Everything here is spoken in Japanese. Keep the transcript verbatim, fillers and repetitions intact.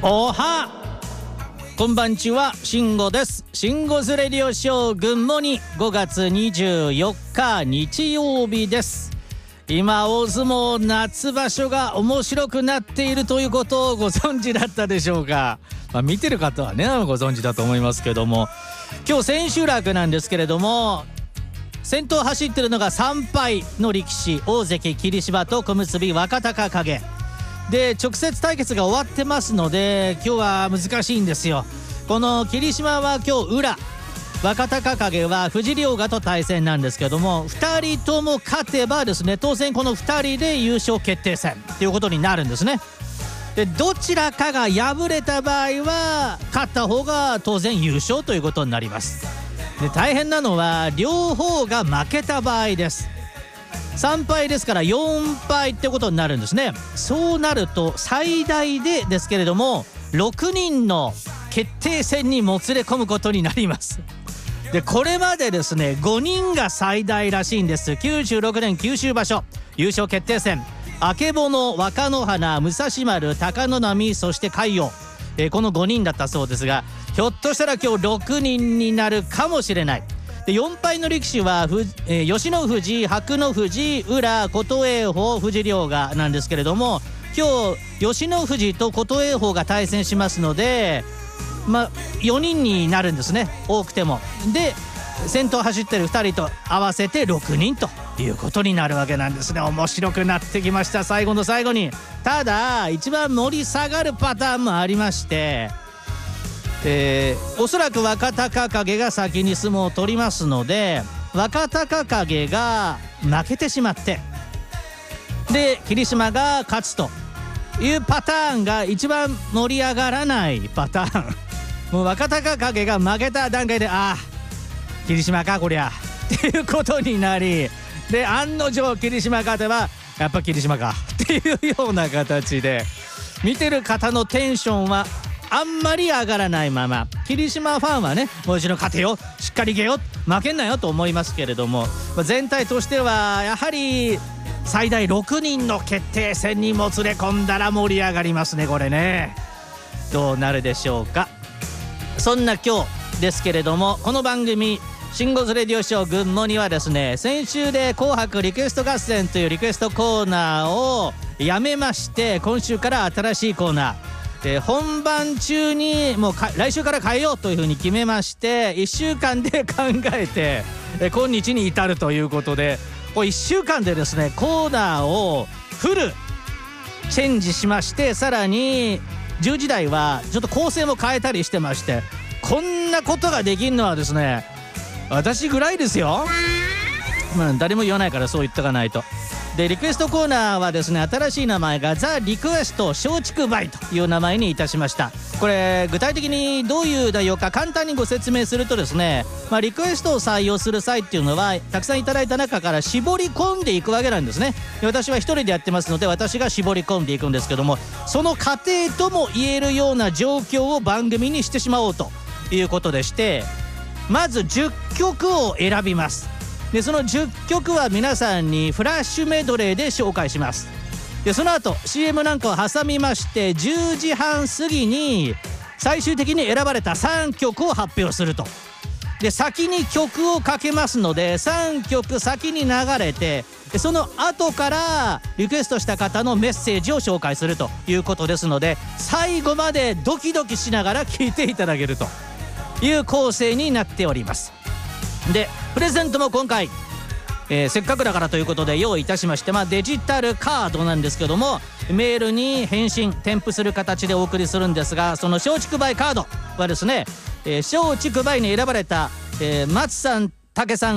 おはこんばんちは、慎吾です。慎吾ズレディオショーグンモニごがつにじゅうよっか日曜日です。今大相撲夏場所が面白くなっているということをご存知だったでしょうか。まあ、見てる方はねご存知だと思いますけども、今日千秋楽なんですけれども、先頭走ってるのがさんぱいの力士、大関霧島と小結若隆景で、直接対決が終わってますので今日は難しいんですよ。この霧島は今日宇良、若隆景は藤涼河と対戦なんですけども、ふたりとも勝てばですね、当然このふたりで優勝決定戦ということになるんですね。でどちらかが敗れた場合は勝った方が当然優勝ということになります。で大変なのは両方が負けた場合です。さんぱいですからよんぱいってことになるんですね。そうなると最大でですけれどもろくにんの決定戦にもつれ込むことになります。でこれまでですねごにんが最大らしいんです。きゅうじゅうろくねん九州場所優勝決定戦、あけぼの、若乃花、武蔵丸、貴ノ浪、そして海洋、えー、このごにんだったそうですが、ひょっとしたら今日ろくにんになるかもしれない。でよんぱいの力士はふ、えー、吉野富士、白野富士、宇良、琴恵峰、藤涼河なんですけれども、今日吉野富士と琴恵峰が対戦しますので、まあよにんになるんですね、多くても。で先頭走ってるふたりと合わせてろくにんということになるわけなんですね。面白くなってきました、最後の最後に。ただ一番盛り下がるパターンもありまして、えー、おそらく若隆景が先に相撲を取りますので、若隆景が負けてしまってで霧島が勝つというパターンが一番盛り上がらないパターン。もう若隆景が負けた段階で、ああ霧島かこりゃっていうことになり、で案の定霧島勝てばやっぱ霧島かっていうような形で、見てる方のテンションはあんまり上がらないまま、霧島ファンはねもう一度勝てよ、しっかりいけよ、負けんなよと思いますけれども、全体としてはやはり最大ろくにんの決定戦にもつれ込んだら盛り上がりますね。これねどうなるでしょうか。そんな今日ですけれども、この番組慎吾ズレディオショーグンモニはですね、先週で紅白リクエスト合戦というリクエストコーナーをやめまして、今週から新しいコーナー、えー、本番中にもう来週から変えようというふうに決めまして、いっしゅうかんで考えて、えー、今日に至るということで、こういっしゅうかんでですねコーナーをフルチェンジしまして、さらにじゅうじ台はちょっと構成も変えたりしてまして、こんなことができるのはですね私ぐらいですよ。まあ誰も言わないからそう言っとかないと。でリクエストコーナーはですね、新しい名前がザ・リクエスト松竹梅という名前にいたしました。これ具体的にどういう内容か簡単にご説明するとですね、まあ、リクエストを採用する際っていうのはたくさんいただいた中から絞り込んでいくわけなんですね。で私は一人でやってますので、私が絞り込んでいくんですけども、その過程とも言えるような状況を番組にしてしまおうということでして、まずじゅっきょくを選びます。でそのじゅっきょくは皆さんにフラッシュメドレーで紹介します。でその後 シーエム なんかを挟みまして、じゅうじはん過ぎに最終的に選ばれたさんきょくを発表すると。で先に曲をかけますのでさんきょく先に流れて、でその後からリクエストした方のメッセージを紹介するということですので、最後までドキドキしながら聴いていただけるという構成になっております。でプレゼントも今回、えー、せっかくだからということで用意いたしまして、まあ、デジタルカードなんですけども、メールに返信添付する形でお送りするんですが、その松竹梅カードはですね、えー、松竹梅に選ばれた、えー、松さん、武さん